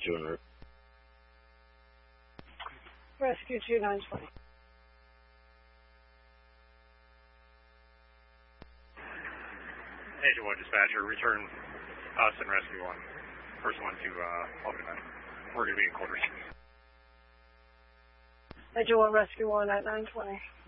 200. Rescue 2920. Agent 1 dispatcher, return us and rescue 1. First one to Albany. We're going to be in quarters. Agent 1, rescue 1 at 920.